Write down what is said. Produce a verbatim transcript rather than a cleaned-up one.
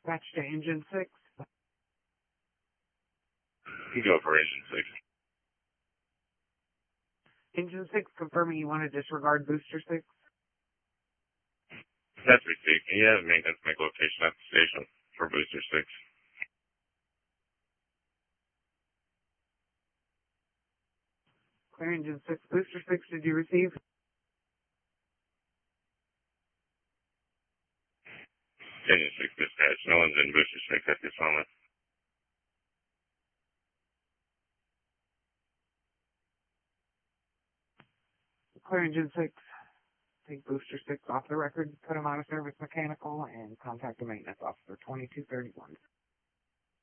Dispatch to Engine six. Go for Engine six. Engine six, confirming you want to disregard Booster six. That's received. Can you have maintenance make location at the station for Booster six? Clear Engine six. Booster six, did you receive? Engine six dispatch. No one's in Booster six at this moment. Clear Engine six. Take Booster six off the record, put him out of service mechanical, and contact the maintenance officer, twenty-two thirty-one.